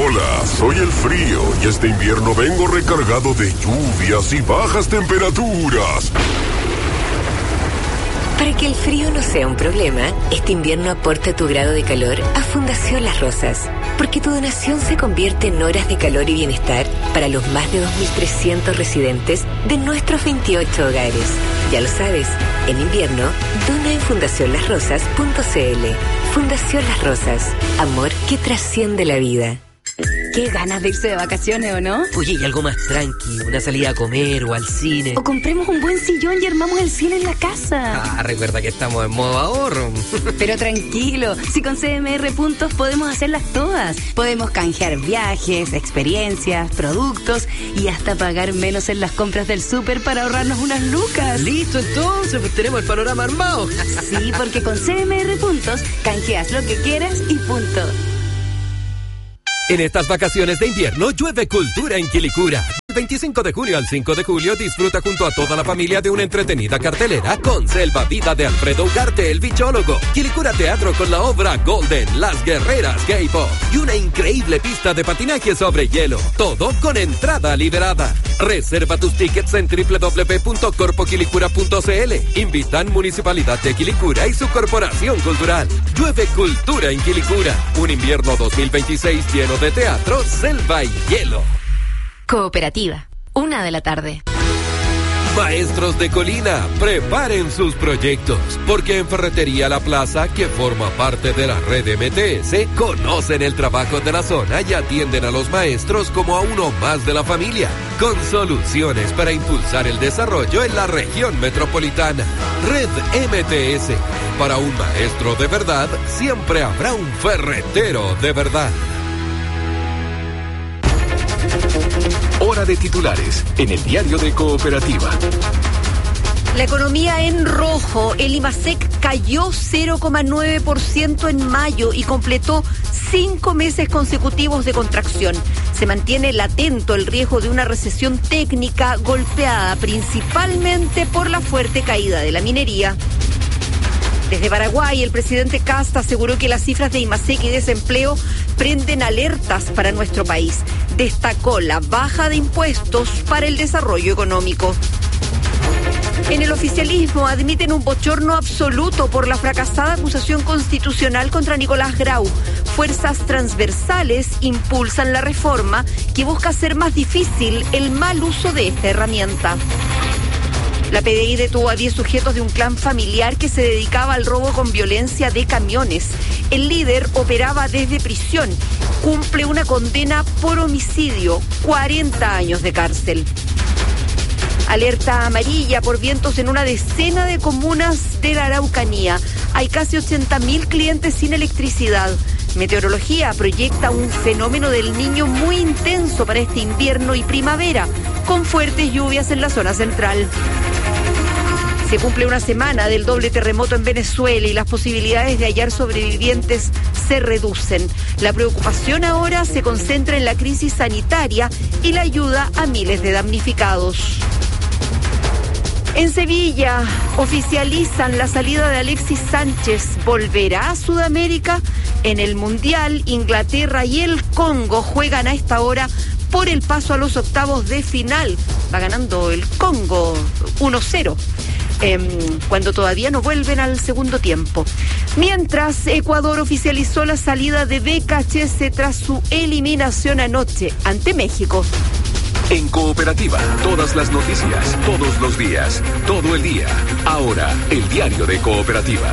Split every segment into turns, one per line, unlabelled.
Hola, soy el frío y este invierno vengo recargado de lluvias y bajas temperaturas.
Para que el frío no sea un problema, este invierno aporta tu grado de calor a Fundación Las Rosas, porque tu donación se convierte en horas de calor y bienestar para los más de 2.300 residentes de nuestros 28 hogares. Ya lo sabes, en invierno, dona en fundacionlasrosas.cl. Fundación Las Rosas, amor que trasciende la vida.
Qué ganas de irse de vacaciones, ¿o no?
Oye, y algo más tranqui, una salida a comer o al cine.
O compremos un buen sillón y armamos el cine en la casa.
Recuerda que estamos en modo ahorro.
Pero tranquilo, si con CMR Puntos podemos hacerlas todas. Podemos canjear viajes, experiencias, productos y hasta pagar menos en las compras del súper para ahorrarnos unas lucas.
Listo, entonces, pues tenemos el panorama armado.
Sí, porque con CMR Puntos canjeas lo que quieras y punto.
En estas vacaciones de invierno, llueve cultura en Quilicura. Del 25 de junio al 5 de julio, disfruta junto a toda la familia de una entretenida cartelera con Selva Vida de Alfredo Ugarte, el bichólogo, Quilicura Teatro con la obra Golden, Las Guerreras Gay Pop y una increíble pista de patinaje sobre hielo. Todo con entrada liberada. Reserva tus tickets en www.corpoquilicura.cl. Invitan Municipalidad de Quilicura y su Corporación Cultural. Llueve cultura en Quilicura. Un invierno 2026 lleno de teatro, selva y hielo.
Cooperativa, 1:00 p.m.
Maestros de Colina, preparen sus proyectos, porque en Ferretería La Plaza, que forma parte de la red MTS, conocen el trabajo de la zona y atienden a los maestros como a uno más de la familia, con soluciones para impulsar el desarrollo en la región metropolitana. Red MTS, para un maestro de verdad, siempre habrá un ferretero de verdad.
Hora de titulares en el diario de Cooperativa.
La economía en rojo. El IMASEC cayó 0,9% en mayo y completó 5 meses consecutivos de contracción. Se mantiene latente el riesgo de una recesión técnica golpeada principalmente por la fuerte caída de la minería. Desde Paraguay, el presidente Kast aseguró que las cifras de IMASEC y desempleo prenden alertas para nuestro país. Destacó la baja de impuestos para el desarrollo económico. En el oficialismo admiten un bochorno absoluto por la fracasada acusación constitucional contra Nicolás Grau. Fuerzas transversales impulsan la reforma que busca hacer más difícil el mal uso de esta herramienta. La PDI detuvo a 10 sujetos de un clan familiar que se dedicaba al robo con violencia de camiones. El líder operaba desde prisión. Cumple una condena por homicidio, 40 años de cárcel. Alerta amarilla por vientos en una decena de comunas de la Araucanía. Hay casi 80.000 clientes sin electricidad. Meteorología proyecta un fenómeno del Niño muy intenso para este invierno y primavera, con fuertes lluvias en la zona central. Se cumple una semana del doble terremoto en Venezuela y las posibilidades de hallar sobrevivientes se reducen. La preocupación ahora se concentra en la crisis sanitaria y la ayuda a miles de damnificados. En Sevilla oficializan la salida de Alexis Sánchez. ¿Volverá a Sudamérica? En el Mundial, Inglaterra y el Congo juegan a esta hora por el paso a los octavos de final. Va ganando el Congo 1-0. Cuando todavía no vuelven al segundo tiempo. Mientras, Ecuador oficializó la salida de BKHS tras su eliminación anoche ante México.
En Cooperativa, todas las noticias, todos los días, todo el día. Ahora, el diario de Cooperativa.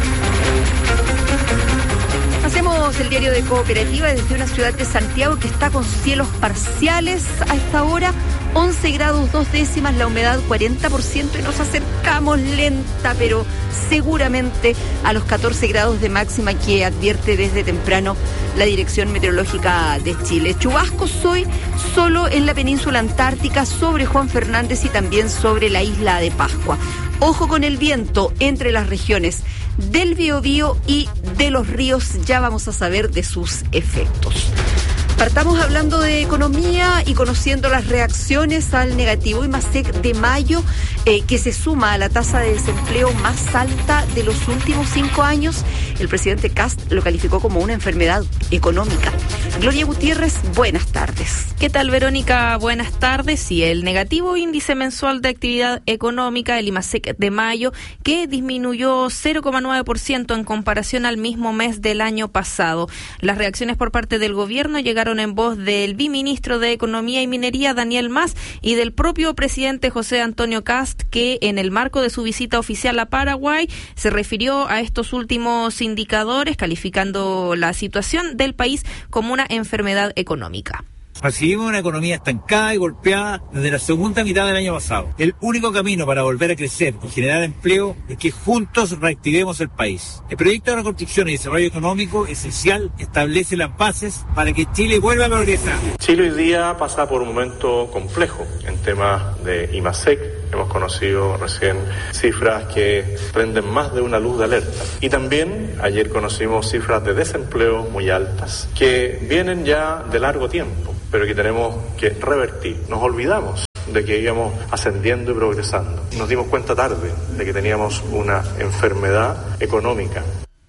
Hacemos el diario de Cooperativa desde una ciudad de Santiago que está con cielos parciales a esta hora, 11 grados 2 décimas, la humedad 40% y nos acercamos lenta, pero seguramente a los 14 grados de máxima que advierte desde temprano la Dirección Meteorológica de Chile. Chubascos hoy solo en la península antártica, sobre Juan Fernández y también sobre la isla de Pascua. Ojo con el viento entre las regiones del Biobío y de los ríos, ya vamos a saber de sus efectos. Partamos hablando de economía y conociendo las reacciones al negativo IMASEC de mayo, que se suma a la tasa de desempleo más alta de los últimos 5 años. El presidente Kast lo calificó como una enfermedad económica. Gloria Gutiérrez, buenas tardes.
¿Qué tal, Verónica? Buenas tardes. Y el negativo índice mensual de actividad económica, el IMASEC de mayo, que disminuyó 0,9% en comparación al mismo mes del año pasado. Las reacciones por parte del gobierno llegaron en voz del viceministro de Economía y Minería, Daniel Mas, y del propio presidente José Antonio Kast, que en el marco de su visita oficial a Paraguay se refirió a estos últimos indicadores, calificando la situación del país como una enfermedad económica.
Recibimos una economía estancada y golpeada desde la segunda mitad del año pasado. El único camino para volver a crecer y generar empleo es que juntos reactivemos el país. El proyecto de reconstrucción y desarrollo económico esencial establece las bases para que Chile vuelva a progresar.
Chile hoy día pasa por un momento complejo en temas de IMASEC. Hemos conocido recién cifras que prenden más de una luz de alerta. Y también ayer conocimos cifras de desempleo muy altas, que vienen ya de largo tiempo, pero que tenemos que revertir. Nos olvidamos de que íbamos ascendiendo y progresando. Nos dimos cuenta tarde de que teníamos una enfermedad económica.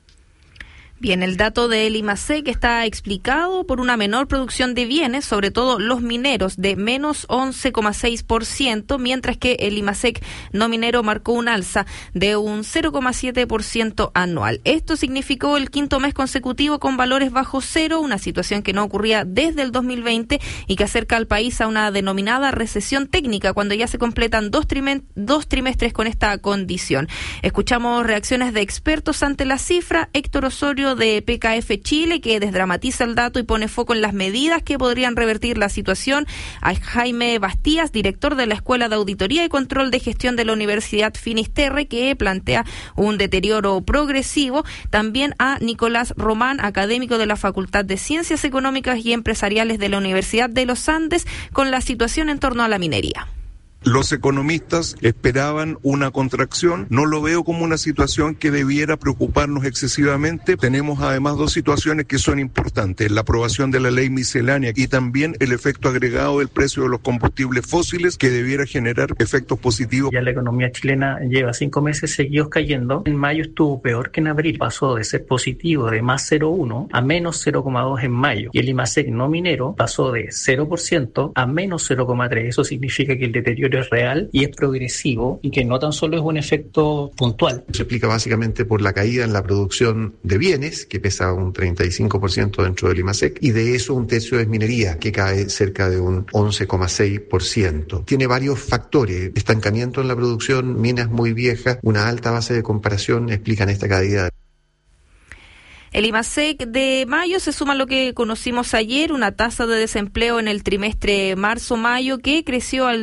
Bien, el dato del IMASEC está explicado por una menor producción de bienes, sobre todo los mineros, de menos 11,6%, mientras que el IMASEC no minero marcó un alza de un 0,7% anual. Esto significó el quinto mes consecutivo con valores bajo cero, una situación que no ocurría desde el 2020 y que acerca al país a una denominada recesión técnica, cuando ya se completan dos trimestres con esta condición. Escuchamos reacciones de expertos ante la cifra. Héctor Osorio, de PKF Chile, que desdramatiza el dato y pone foco en las medidas que podrían revertir la situación. A Jaime Bastías, director de la Escuela de Auditoría y Control de Gestión de la Universidad Finisterre, que plantea un deterioro progresivo. También a Nicolás Román, académico de la Facultad de Ciencias Económicas y Empresariales de la Universidad de los Andes, con la situación en torno a la minería.
Los economistas esperaban una contracción. No lo veo como una situación que debiera preocuparnos excesivamente. Tenemos además dos situaciones que son importantes: la aprobación de la ley miscelánea y también el efecto agregado del precio de los combustibles fósiles, que debiera generar efectos positivos.
Ya la economía chilena lleva 5 meses seguidos cayendo. En mayo estuvo peor que en abril. Pasó de ser positivo de más 0,1 a menos 0,2 en mayo. Y el IMASEC no minero pasó de 0% a menos 0,3. Eso significa que el deterioro es real y es progresivo, y que no tan solo es un efecto puntual.
Se explica básicamente por la caída en la producción de bienes, que pesa un 35% dentro del IMASEC, y de eso un tercio es minería, que cae cerca de un 11,6%. Tiene varios factores: estancamiento en la producción, minas muy viejas, una alta base de comparación, explican esta caída.
El IMASEC de mayo se suma a lo que conocimos ayer, una tasa de desempleo en el trimestre marzo-mayo que creció al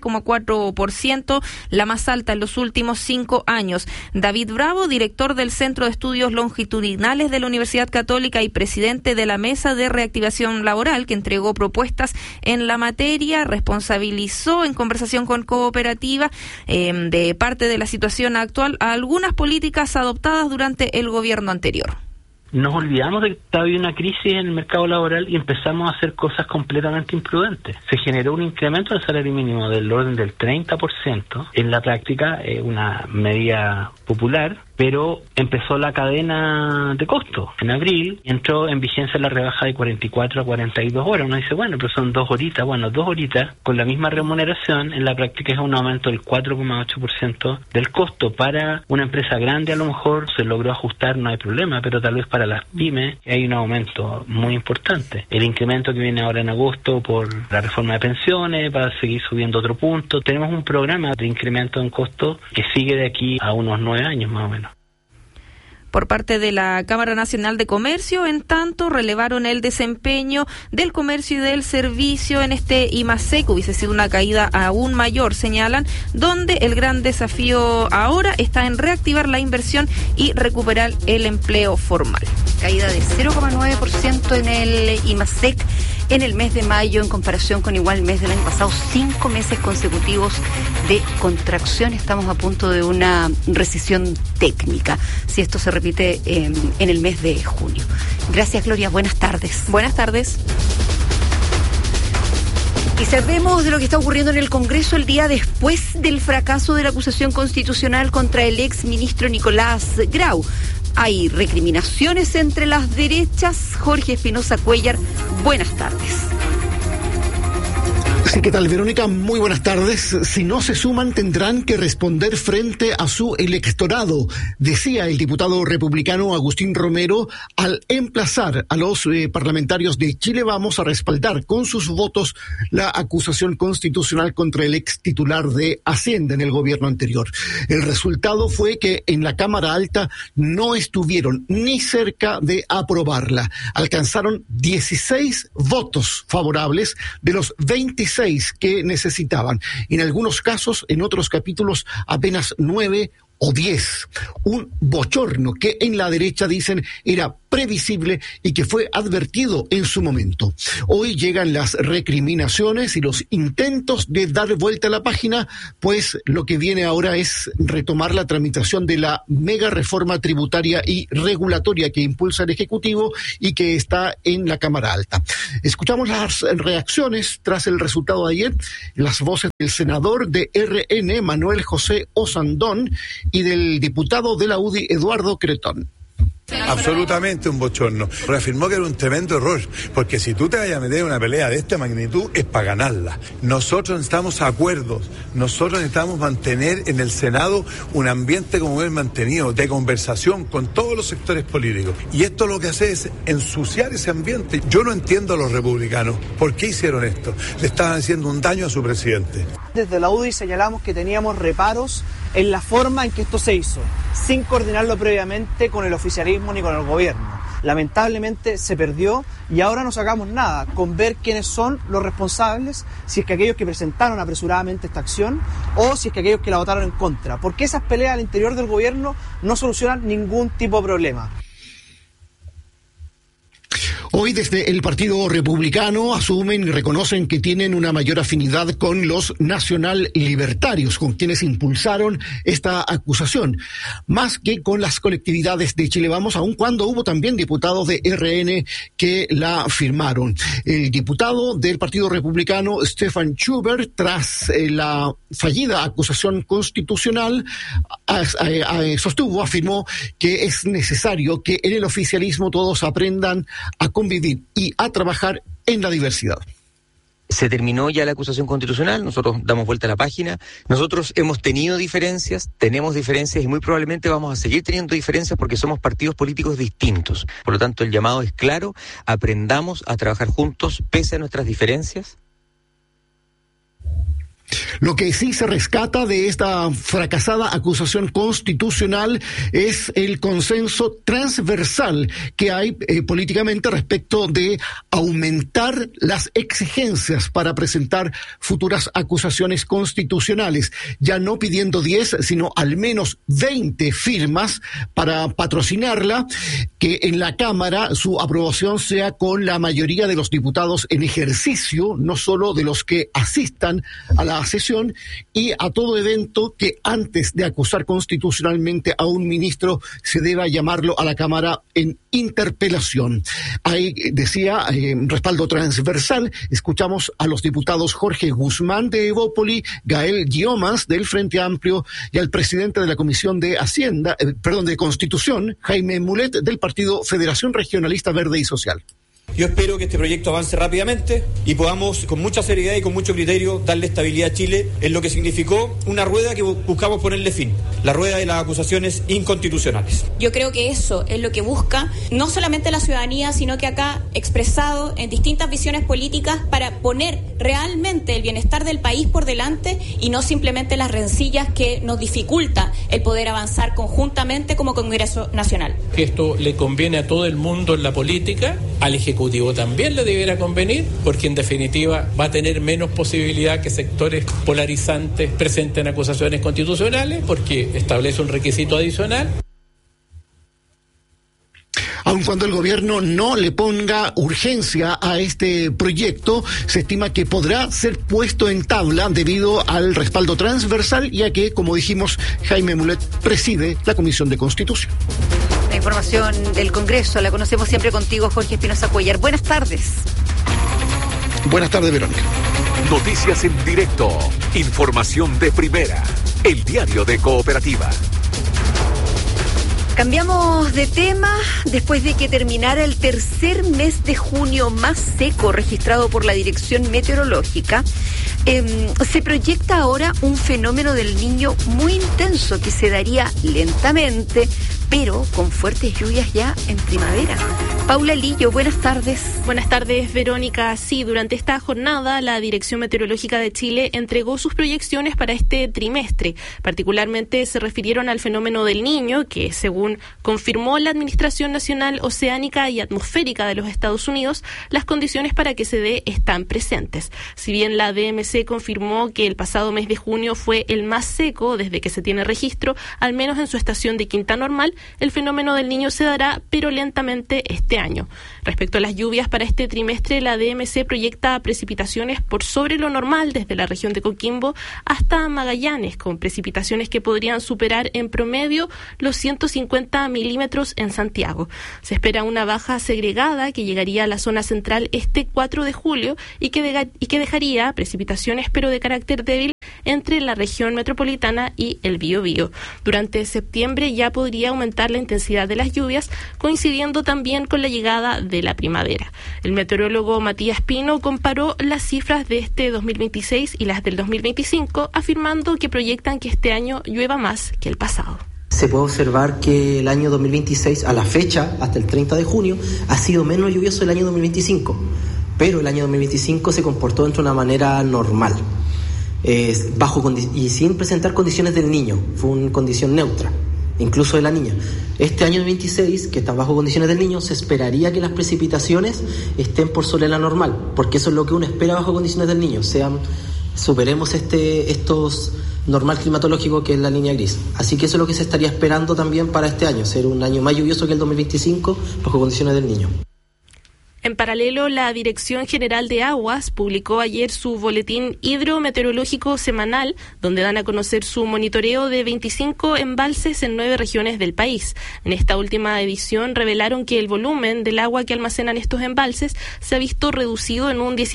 9,4%, la más alta en los últimos 5 años. David Bravo, director del Centro de Estudios Longitudinales de la Universidad Católica y presidente de la Mesa de Reactivación Laboral, que entregó propuestas en la materia, responsabilizó en conversación con Cooperativa de parte de la situación actual a algunas políticas adoptadas durante el gobierno anterior.
Nos olvidamos de que había una crisis en el mercado laboral y empezamos a hacer cosas completamente imprudentes. Se generó un incremento del salario mínimo del orden del 30%. En la práctica, una medida popular, pero empezó la cadena de costos. En abril entró en vigencia la rebaja de 44 a 42 horas. Uno dice, bueno, pero son 2 horitas. Bueno, 2 horitas con la misma remuneración, en la práctica es un aumento del 4,8% del costo. Para una empresa grande a lo mejor se logró ajustar, no hay problema, pero tal vez para las pymes hay un aumento muy importante. El incremento que viene ahora en agosto por la reforma de pensiones va a seguir subiendo otro punto. Tenemos un programa de incremento en costo que sigue de aquí a unos 9 años más o menos.
Por parte de la Cámara Nacional de Comercio, en tanto, relevaron el desempeño del comercio y del servicio en este IMASEC. Hubiese sido una caída aún mayor, señalan, donde el gran desafío ahora está en reactivar la inversión y recuperar el empleo formal.
Caída de 0,9% en el IMASEC en el mes de mayo en comparación con igual mes del año pasado. 5 meses consecutivos de contracción. Estamos a punto de una recesión técnica, si esto se repite en el mes de junio. Gracias, Gloria. Buenas tardes.
Buenas tardes.
Y sabemos de lo que está ocurriendo en el Congreso el día después del fracaso de la acusación constitucional contra el ex ministro Nicolás Grau. hay recriminaciones entre las derechas. Jorge Espinosa Cuéllar, buenas tardes.
Sí, ¿qué tal, Verónica? Muy buenas tardes. Si no se suman, tendrán que responder frente a su electorado, decía el diputado republicano Agustín Romero al emplazar a los parlamentarios de Chile Vamos a respaldar con sus votos la acusación constitucional contra el ex titular de Hacienda en el gobierno anterior. El resultado fue que en la Cámara Alta no estuvieron ni cerca de aprobarla. Alcanzaron 16 votos favorables de los 26 que necesitaban. En algunos casos, en otros capítulos, apenas 9 o 10. Un bochorno que en la derecha dicen era previsible y que fue advertido en su momento. Hoy llegan las recriminaciones y los intentos de dar vuelta a la página, pues lo que viene ahora es retomar la tramitación de la mega reforma tributaria y regulatoria que impulsa el Ejecutivo y que está en la Cámara Alta. Escuchamos las reacciones tras el resultado de ayer, las voces del senador de RN, Manuel José Osandón, y del diputado de la UDI, Eduardo Cretón.
Absolutamente un bochorno. Reafirmó que era un tremendo error, porque si tú te vayas a meter en una pelea de esta magnitud es para ganarla. Nosotros necesitamos acuerdos, nosotros necesitamos mantener en el Senado un ambiente como hemos mantenido, de conversación con todos los sectores políticos. Y esto lo que hace es ensuciar ese ambiente. Yo no entiendo a los republicanos. ¿Por qué hicieron esto? Le estaban haciendo un daño a su presidente.
Desde la UDI señalamos que teníamos reparos en la forma en que esto se hizo, sin coordinarlo previamente con el oficialismo ni con el gobierno. Lamentablemente se perdió y ahora no sacamos nada con ver quiénes son los responsables, si es que aquellos que presentaron apresuradamente esta acción o si es que aquellos que la votaron en contra, porque esas peleas al interior del gobierno no solucionan ningún tipo de problema.
Hoy desde el Partido Republicano asumen y reconocen que tienen una mayor afinidad con los nacional libertarios, con quienes impulsaron esta acusación, más que con las colectividades de Chile Vamos, aun cuando hubo también diputados de RN que la firmaron. El diputado del Partido Republicano, Stefan Schubert, tras la fallida acusación constitucional, afirmó que es necesario que en el oficialismo todos aprendan a convivir y a trabajar en la diversidad.
Se terminó ya la acusación constitucional, nosotros damos vuelta a la página, nosotros hemos tenido diferencias, tenemos diferencias y muy probablemente vamos a seguir teniendo diferencias porque somos partidos políticos distintos. Por lo tanto, el llamado es claro, aprendamos a trabajar juntos pese a nuestras diferencias.
Lo que sí se rescata de esta fracasada acusación constitucional es el consenso transversal que hay políticamente respecto de aumentar las exigencias para presentar futuras acusaciones constitucionales, ya no pidiendo 10, sino al menos 20 firmas para patrocinarla, que en la Cámara su aprobación sea con la mayoría de los diputados en ejercicio, no solo de los que asistan a la sesión, y a todo evento que antes de acusar constitucionalmente a un ministro se deba llamarlo a la Cámara en interpelación. Ahí decía respaldo transversal. Escuchamos a los diputados Jorge Guzmán de Evópoli, Gael Guiomas del Frente Amplio y al presidente de la Comisión de de Constitución, Jaime Mulet del Partido Federación Regionalista Verde y Social.
Yo espero que este proyecto avance rápidamente y podamos, con mucha seriedad y con mucho criterio, darle estabilidad a Chile en lo que significó una rueda que buscamos ponerle fin, la rueda de las acusaciones inconstitucionales.
Yo creo que eso es lo que busca no solamente la ciudadanía, sino que acá expresado en distintas visiones políticas para poner realmente el bienestar del país por delante y no simplemente las rencillas que nos dificulta el poder avanzar conjuntamente como Congreso Nacional.
Esto le conviene a todo el mundo en la política, al Ejecutivo también le debiera convenir, porque en definitiva va a tener menos posibilidad que sectores polarizantes presenten acusaciones constitucionales, porque establece un requisito adicional.
Aun cuando el gobierno no le ponga urgencia a este proyecto, se estima que podrá ser puesto en tabla debido al respaldo transversal, ya que, como dijimos, Jaime Mulet preside la Comisión de Constitución.
La información del Congreso la conocemos siempre contigo, Jorge Espinosa Cuéllar. Buenas tardes.
Buenas tardes, Verónica.
Noticias en directo. Información de primera. El diario de Cooperativa.
Cambiamos de tema después de que terminara el tercer mes de junio más seco registrado por la Dirección Meteorológica. Se proyecta ahora un fenómeno del Niño muy intenso que se daría lentamente, pero con fuertes lluvias ya en primavera. Paula Lillo, buenas tardes.
Buenas tardes, Verónica. Sí, durante esta jornada la Dirección Meteorológica de Chile entregó sus proyecciones para este trimestre. Particularmente se refirieron al fenómeno del Niño, que según confirmó la Administración Nacional Oceánica y Atmosférica de los Estados Unidos, las condiciones para que se dé están presentes. Si bien la DMC confirmó que el pasado mes de junio fue el más seco desde que se tiene registro, al menos en su estación de Quinta Normal, el fenómeno del Niño se dará, pero lentamente este año. Respecto a las lluvias para este trimestre, la DMC proyecta precipitaciones por sobre lo normal desde la región de Coquimbo hasta Magallanes, con precipitaciones que podrían superar en promedio los 150 milímetros en Santiago. Se espera una baja segregada que llegaría a la zona central este 4 de julio y que dejaría precipitaciones pero de carácter débil entre la región metropolitana y el Biobío. Durante septiembre ya podría aumentar la intensidad de las lluvias, coincidiendo también con la llegada de la primavera. El meteorólogo Matías Pino comparó las cifras de este 2026 y las del 2025, afirmando que proyectan que este año llueva más que el pasado.
Se puede observar que el año 2026, a la fecha, hasta el 30 de junio, ha sido menos lluvioso el año 2025. Pero el año 2025 se comportó de una manera normal, y sin presentar condiciones del Niño, fue una condición neutra, incluso de la niña. Este año 2026, que está bajo condiciones del Niño, se esperaría que las precipitaciones estén por sobre la normal, porque eso es lo que uno espera bajo condiciones del Niño, superemos estos normal climatológico que es la línea gris. Así que eso es lo que se estaría esperando también para este año, ser un año más lluvioso que el 2025 bajo condiciones del Niño.
En paralelo, la Dirección General de Aguas publicó ayer su boletín hidrometeorológico semanal, donde dan a conocer su monitoreo de 25 embalses en 9 regiones del país. En esta última edición revelaron que el volumen del agua que almacenan estos embalses se ha visto reducido en un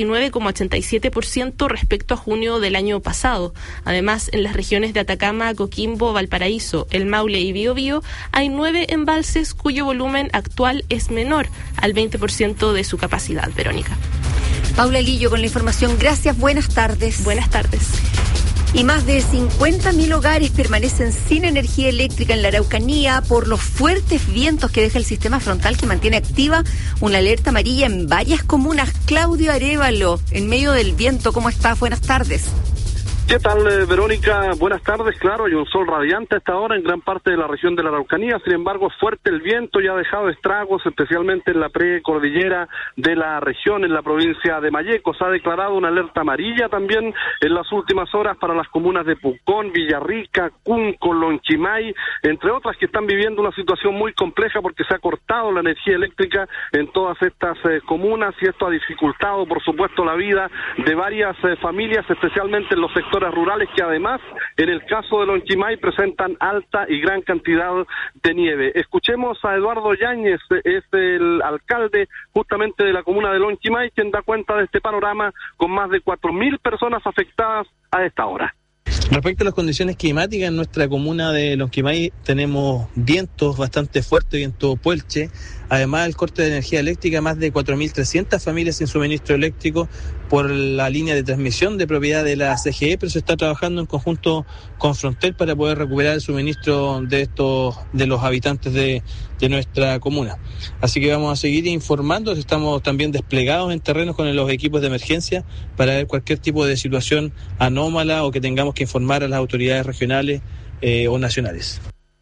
19,87% respecto a junio del año pasado. Además, en las regiones de Atacama, Coquimbo, Valparaíso, El Maule y Biobío hay 9 embalses cuyo volumen actual es menor al 20% de su capacidad, Verónica.
Paula Lillo con la información. Gracias, buenas tardes.
Buenas tardes.
Y más de 50.000 hogares permanecen sin energía eléctrica en la Araucanía por los fuertes vientos que deja el sistema frontal, que mantiene activa una alerta amarilla en varias comunas. Claudio Arévalo, en medio del viento, ¿cómo estás? Buenas tardes.
¿Qué tal, Verónica? Buenas tardes. Claro, hay un sol radiante a esta hora en gran parte de la región de la Araucanía. Sin embargo, fuerte el viento y ha dejado estragos, especialmente en la precordillera de la región, en la provincia de Malleco. Se ha declarado una alerta amarilla también en las últimas horas para las comunas de Pucón, Villarrica, Cunco, Lonquimay, entre otras, que están viviendo una situación muy compleja porque se ha cortado la energía eléctrica en todas estas comunas, y esto ha dificultado, por supuesto, la vida de varias familias, especialmente en los sectores rurales, que además, en el caso de Lonquimay, presentan alta y gran cantidad de nieve. Escuchemos a Eduardo Yáñez, es el alcalde justamente de la comuna de Lonquimay, quien da cuenta de este panorama con más de 4.000 personas afectadas a esta hora.
Respecto a las condiciones climáticas, en nuestra comuna de Lonquimay tenemos vientos bastante fuertes, viento puelche. Además, el corte de energía eléctrica, más de 4.300 familias sin suministro eléctrico por la línea de transmisión de propiedad de la CGE, pero se está trabajando en conjunto con Frontel para poder recuperar el suministro de los habitantes de nuestra comuna. Así que vamos a seguir informando, estamos también desplegados en terrenos con los equipos de emergencia para ver cualquier tipo de situación anómala o que tengamos que informar a las autoridades regionales o nacionales.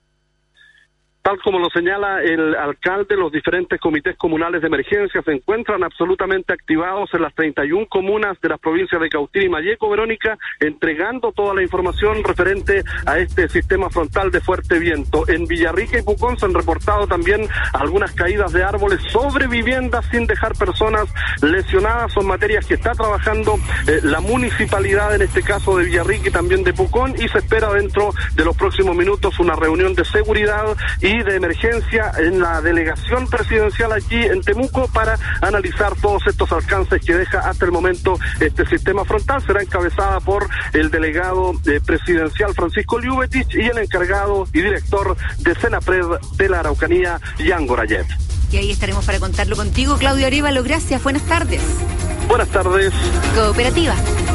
Tal como lo señala el alcalde, los diferentes comités comunales de emergencia se encuentran absolutamente activados en las 31 comunas de las provincias de Cautín y Malleco, Verónica, entregando toda la información referente a este sistema frontal de fuerte viento. En Villarrica y Pucón se han reportado también algunas caídas de árboles sobre viviendas sin dejar personas lesionadas. Son materias que está trabajando la municipalidad, en este caso de Villarrica y también de Pucón, y se espera dentro de los próximos minutos una reunión de seguridad y y de emergencia en la delegación presidencial aquí en Temuco para analizar todos estos alcances que deja hasta el momento este sistema frontal. Será encabezada por el delegado presidencial Francisco Liubetich y el encargado y director de Senapred de la Araucanía, Jan Gorayev.
Y ahí estaremos para contarlo contigo, Claudio Arévalo. Gracias, buenas tardes.
Buenas tardes.
Cooperativa.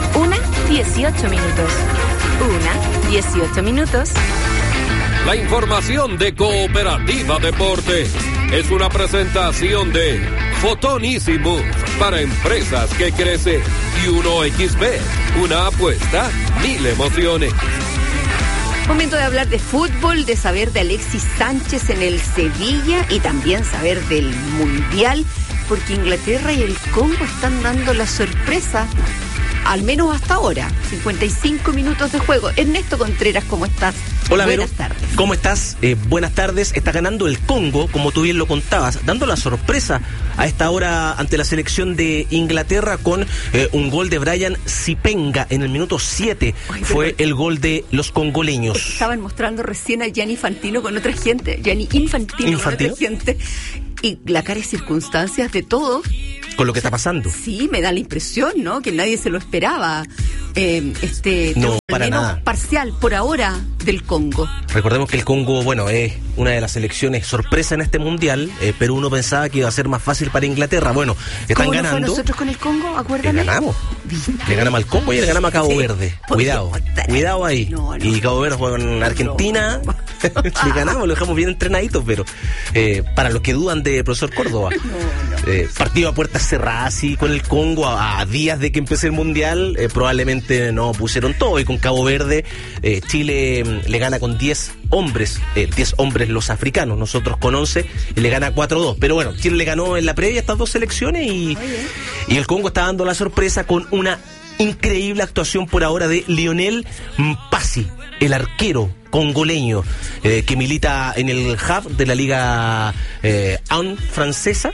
1:18 minutos. 1:18 minutos.
La información de Cooperativa Deporte es una presentación de Fotonísimo para empresas que crecen y 1xBet, una apuesta, 1000 emociones.
Momento de hablar de fútbol, de saber de Alexis Sánchez en el Sevilla y también saber del Mundial, porque Inglaterra y el Congo están dando la sorpresa, al menos hasta ahora. 55 minutos de juego. Ernesto Contreras, ¿cómo estás?
Hola, Vero.
Buenas tardes.
¿Cómo estás? Buenas tardes. Está ganando el Congo, como tú bien lo contabas, dando la sorpresa a esta hora ante la selección de Inglaterra con un gol de Brian Sipenga en el minuto 7. Fue el gol de los congoleños.
Estaban mostrando recién a Gianni Infantino con otra gente. Gianni Infantino con otra gente. Y la cara de circunstancias de todos.
Con lo que está pasando.
Sí, me da la impresión, ¿no? Que nadie se lo esperaba.
No, para nada.
Parcial, por ahora, del Congo.
Recordemos que el Congo, bueno, es una de las selecciones sorpresa en este Mundial, pero uno pensaba que iba a ser más fácil para Inglaterra. Bueno, están
¿Cómo
ganando.
¿Cómo fue nosotros con el Congo? Acuérdame.
Le ganamos. Le ganamos al Congo y le ganamos a Cabo Verde. Cuidado ahí. No. Y Cabo Verde juega en Argentina. Le ganamos, lo dejamos bien entrenaditos, pero para los que dudan de profesor Córdoba, partido a puertas cerradas así con el Congo a días de que empiece el Mundial, probablemente no pusieron todo, y con Cabo Verde Chile le gana con 10 hombres los africanos, nosotros con 11 y le gana 4-2, pero bueno, Chile le ganó en la previa estas dos selecciones y el Congo está dando la sorpresa con una increíble actuación por ahora de Lionel Mpasi, el arquero congoleño que milita en el HAV de la Liga 1 francesa.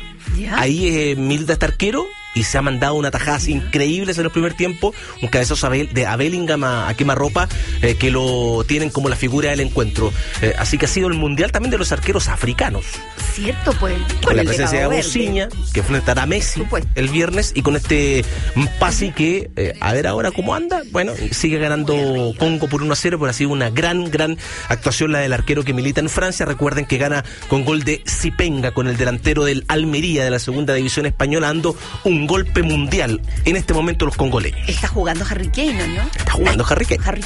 Ahí milita este arquero y se ha mandado unas tajadas increíbles en el primer tiempo, un cabezazo de Bellingham a quemarropa, que lo tienen como la figura del encuentro. Así que ha sido el Mundial también de los arqueros africanos.
Cierto, pues.
Con la presencia de Agosiña, que enfrentará a Messi el viernes, y con este Mpasi que, a ver ahora cómo anda. Bueno, sigue ganando Congo por 1-0, pero ha sido una gran actuación la del arquero que milita en Francia. Recuerden que gana con gol de Sipenga, con el delantero del Almería de la segunda división española, dando un golpe mundial en este momento los congoleños.
Está jugando Harry Kane, ¿no?
Está jugando Harry Kane.
¿Harry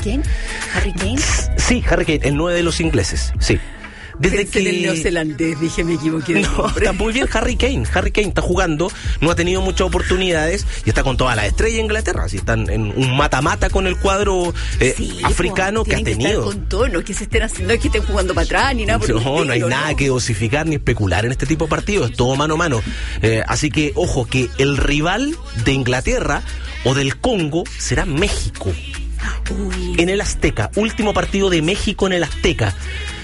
Kane?
Sí, Harry Kane, el 9 de los ingleses, sí. Desde
que el neozelandés, dije, me equivoqué.
No, está muy bien Harry Kane está jugando, no ha tenido muchas oportunidades y está con todas las estrellas de Inglaterra. Así están en un mata-mata con el cuadro africano que ha tenido.
Con todo, no es que se estén haciendo, es que estén jugando para atrás ni nada.
No hay nada que dosificar ni especular en este tipo de partidos, es todo mano a mano. Así que, ojo, que el rival de Inglaterra o del Congo será México. En el Azteca, último partido de México en el Azteca.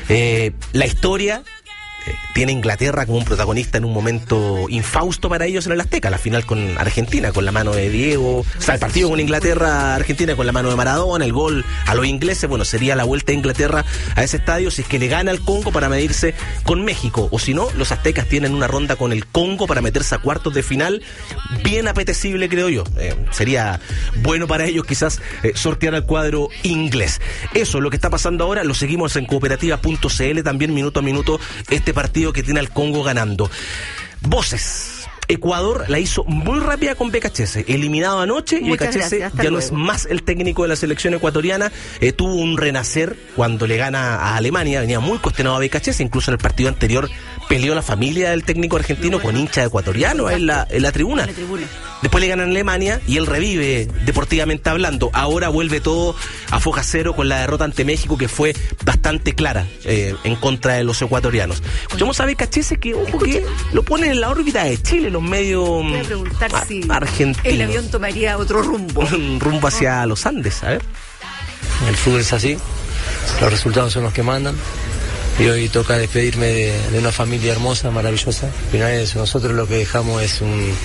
La historia tiene Inglaterra como un protagonista en un momento infausto para ellos en el Azteca, la final con Argentina, con la mano de Diego, o sea, el partido con Inglaterra-Argentina con la mano de Maradona, el gol a los ingleses. Bueno, sería la vuelta de Inglaterra a ese estadio si es que le gana al Congo para medirse con México, o si no, los aztecas tienen una ronda con el Congo para meterse a cuartos de final, bien apetecible, creo yo. Sería bueno para ellos quizás sortear al cuadro inglés. Eso, lo que está pasando ahora, lo seguimos en cooperativa.cl, también minuto a minuto este partido que tiene al Congo ganando. Voces. Ecuador la hizo muy rápida con Becachese, eliminado anoche. Muchas y Becachese ya luego. No es más el técnico de la selección ecuatoriana. Tuvo un renacer cuando le gana a Alemania, venía muy cuestionado a Becachese, incluso en el partido anterior peleó la familia del técnico argentino con hincha ecuatoriano en la tribuna. Después le ganan a Alemania y él revive deportivamente hablando. Ahora vuelve todo a foja cero con la derrota ante México, que fue bastante clara en contra de los ecuatorianos. Escuchamos a Becachese que, ojo, que lo ponen en la órbita de Chile, los medios
voy a preguntar si
argentinos.
El avión tomaría otro rumbo.
Un rumbo hacia los Andes, a ver.
El fútbol es así, los resultados son los que mandan. Y hoy toca despedirme de una familia hermosa, maravillosa. Al final nosotros lo que dejamos es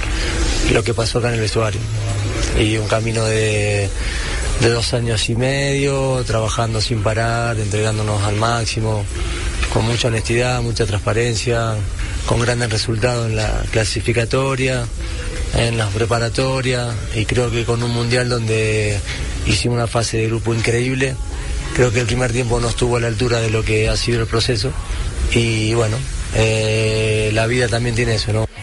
lo que pasó acá en el vestuario. Y un camino de 2 años y medio, trabajando sin parar, entregándonos al máximo. con mucha honestidad, mucha transparencia, con grandes resultados en la clasificatoria, en las preparatorias, y creo que con un mundial donde hicimos una fase de grupo increíble. Creo que el primer tiempo no estuvo a la altura de lo que ha sido el proceso, y bueno, la vida también tiene eso, ¿no?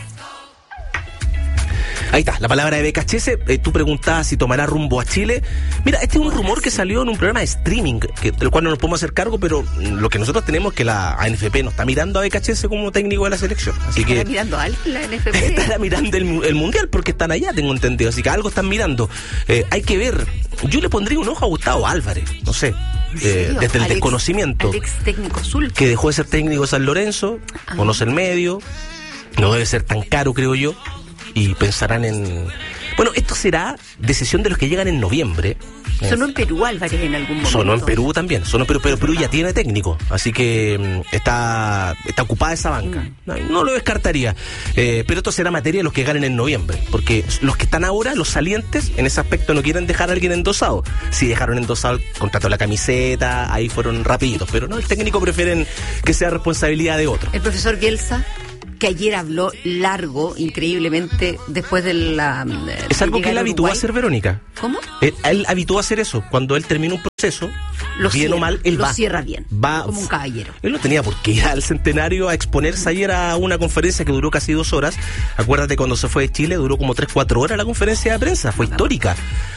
Ahí está, la palabra de Becachese. Tú preguntabas si tomará rumbo a Chile. Mira, este es un rumor que salió en un programa de streaming, del cual no nos podemos hacer cargo, pero lo que nosotros tenemos es que la ANFP no está mirando a Becachese como técnico de la selección. Así que
¿estará mirando a alguien la ANFP?
Estará mirando el Mundial porque están allá, tengo entendido. Así que algo están mirando. Hay que ver. Yo le pondría un ojo a Gustavo Álvarez, no sé. Desde el desconocimiento.
Alex técnico azul.
Que dejó de ser técnico de San Lorenzo, conoce el medio, no debe ser tan caro, creo yo. Y pensarán en... Bueno, esto será decisión de los que llegan en noviembre.
Sonó en Perú Álvarez en algún momento.
Sonó en Perú también. Pero Perú ya tiene técnico. Así que está ocupada esa banca. No lo descartaría. Pero esto será materia de los que ganen en noviembre. Porque los que están ahora, los salientes, en ese aspecto no quieren dejar a alguien endosado. Si dejaron endosado el contrato de la camiseta, ahí fueron rapiditos. Pero no, el técnico prefieren que sea responsabilidad de otro.
El profesor Bielsa, que ayer habló largo, increíblemente, después de la...
Es algo que él habituó a hacer, Verónica.
¿Cómo?
Él habituó a hacer eso. Cuando él termina un proceso, bien o mal, él
lo cierra bien,
va
como un caballero.
Él no tenía por qué ir al Centenario a exponerse ayer a una conferencia que duró casi 2 horas. Acuérdate, cuando se fue de Chile, duró como 3-4 horas la conferencia de prensa. Fue histórica.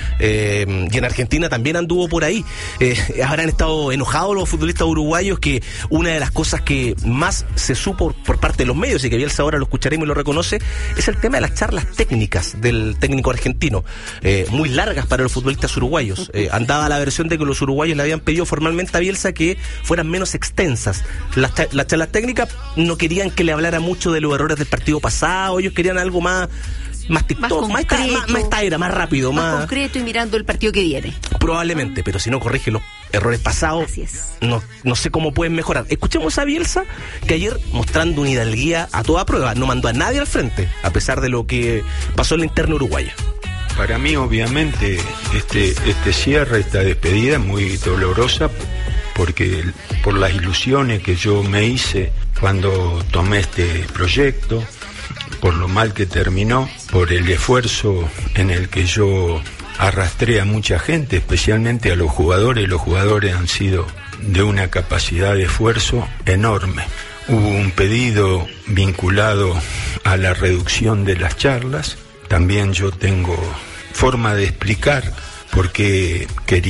Y en Argentina también anduvo por ahí. Habrán estado enojados los futbolistas uruguayos, que una de las cosas que más se supo por parte de los medios, y que Bielsa ahora lo escucharemos y lo reconoce, es el tema de las charlas técnicas del técnico argentino, muy largas para los futbolistas uruguayos. Andaba la versión de que los uruguayos le habían pedido formalmente a Bielsa que fueran menos extensas. Las charlas técnicas no querían que le hablara mucho de los errores del partido pasado, ellos querían algo más TikTok, más taira, más rápido, más
concreto y mirando el partido que viene.
Probablemente, pero si no corrige los errores pasados, no sé cómo pueden mejorar. Escuchemos a Bielsa, que ayer, mostrando una hidalguía a toda prueba, no mandó a nadie al frente, a pesar de lo que pasó en la interna uruguaya.
Para mí, obviamente, este cierre, esta despedida es muy dolorosa, porque por las ilusiones que yo me hice cuando tomé este proyecto, por lo mal que terminó, por el esfuerzo en el que yo arrastré a mucha gente, especialmente a los jugadores. Los jugadores han sido de una capacidad de esfuerzo enorme. Hubo un pedido vinculado a la reducción de las charlas. También yo tengo forma de explicar por qué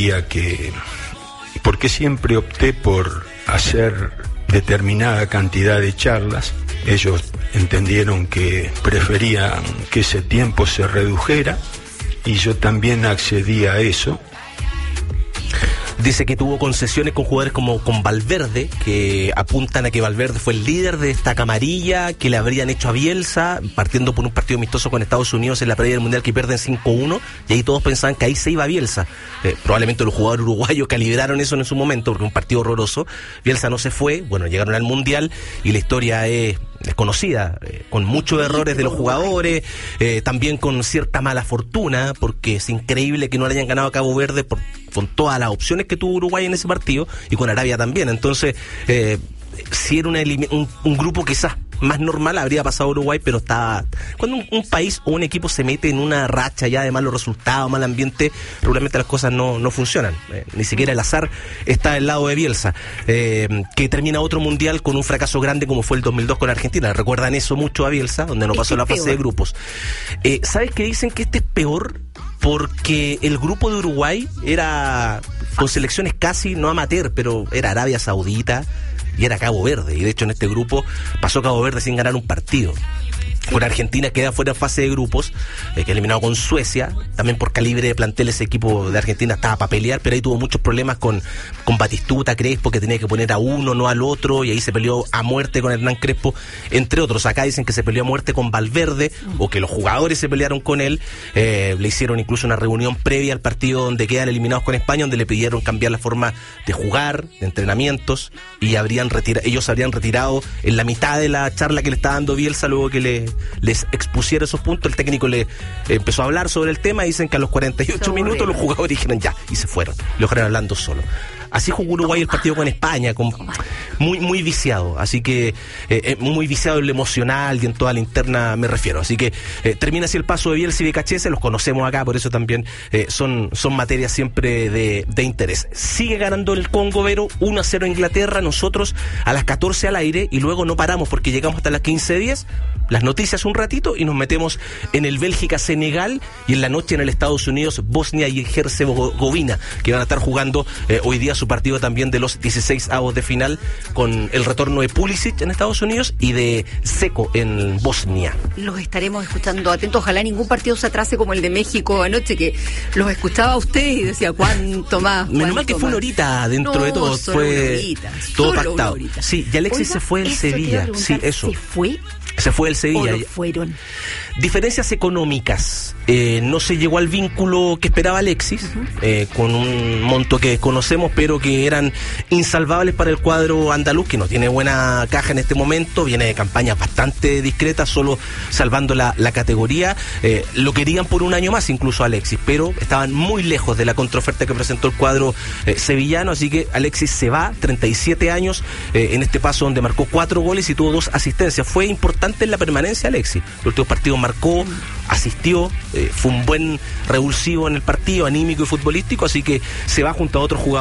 siempre opté por hacer determinada cantidad de charlas. Ellos entendieron que preferían que ese tiempo se redujera, y yo también accedí a eso.
Dice que tuvo concesiones con jugadores como con Valverde, que apuntan a que Valverde fue el líder de esta camarilla, que le habrían hecho a Bielsa, partiendo por un partido amistoso con Estados Unidos en la previa del Mundial, que pierden 5-1, y ahí todos pensaban que ahí se iba Bielsa. Probablemente los jugadores uruguayos calibraron eso en su momento, porque un partido horroroso. Bielsa no se fue, bueno, llegaron al Mundial, y la historia es desconocida, con muchos errores de los jugadores, también con cierta mala fortuna, porque es increíble que no le hayan ganado a Cabo Verde con todas las opciones que tuvo Uruguay en ese partido, y con Arabia también. Entonces, si era un grupo quizás más normal, habría pasado Uruguay, pero está... Cuando un país o un equipo se mete en una racha ya de malos resultados, mal ambiente, regularmente las cosas no funcionan. Ni siquiera el azar está del lado de Bielsa, que termina otro mundial con un fracaso grande como fue el 2002 con Argentina. ¿Recuerdan eso mucho a Bielsa, donde no pasó la fase de grupos? ¿Sabes qué dicen? Que este es peor porque el grupo de Uruguay era con selecciones casi no amateur, pero era Arabia Saudita y era Cabo Verde, y de hecho en este grupo pasó Cabo Verde sin ganar un partido. Con Argentina queda fuera en fase de grupos, que eliminado con Suecia, también por calibre de plantel. Ese equipo de Argentina estaba para pelear, pero ahí tuvo muchos problemas con Batistuta, Crespo, que tenía que poner a uno, no al otro, y ahí se peleó a muerte con Hernán Crespo, entre otros. Acá dicen que se peleó a muerte con Valverde, o que los jugadores se pelearon con él. Le hicieron incluso una reunión previa al partido donde quedan eliminados con España, donde le pidieron cambiar la forma de jugar, de entrenamientos, y ellos habrían retirado en la mitad de la charla que le estaba dando Bielsa, luego que les expusiera esos puntos. El técnico le empezó a hablar sobre el tema, y dicen que a los 48 minutos los jugadores dijeron ya, y se fueron, lo dejaron hablando solo. Así jugó Uruguay el partido con España, muy viciado, así que muy viciado en lo emocional y en toda la interna me refiero. Así que termina así el paso de Bielsa y Becachese, los conocemos acá, por eso también son materias siempre de interés. Sigue ganando el Congo, Vero, 1-0 Inglaterra, nosotros a las 14 al aire y luego no paramos porque llegamos hasta las 15:10, las noticias un ratito y nos metemos en el Bélgica-Senegal y en la noche en el Estados Unidos, Bosnia y Herzegovina, que van a estar jugando hoy día su partido también de los 16avos de final con el retorno de Pulisic en Estados Unidos y de Seco en Bosnia.
Los estaremos escuchando atentos, ojalá ningún partido se atrase como el de México anoche, que los escuchaba a ustedes y decía cuánto más.
Menos mal que fue una horita dentro de todo, fue todo pactado. Sí, y Alexis se fue del Sevilla. Sí, eso. Se fue del Sevilla.
Fueron
diferencias económicas. No se llegó al vínculo que esperaba Alexis, con un monto que conocemos, pero que eran insalvables para el cuadro andaluz, que no tiene buena caja en este momento, viene de campañas bastante discretas, solo salvando la categoría. Lo querían por un año más incluso Alexis, pero estaban muy lejos de la contraoferta que presentó el cuadro sevillano, así que Alexis se va, 37 años, en este paso donde marcó 4 goles y tuvo 2 asistencias. Fue importante en la permanencia Alexis. Los últimos partidos marcó, asistió, fue un buen revulsivo en el partido, anímico y futbolístico, así que se va junto a otros jugadores